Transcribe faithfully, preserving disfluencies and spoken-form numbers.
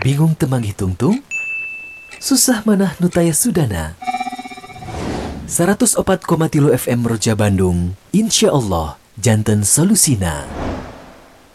Bingung temang hitung-tung? Susah manah nutaya sudana. seratus opat koma tilu F M Roja Bandung, insya Allah janten solusina.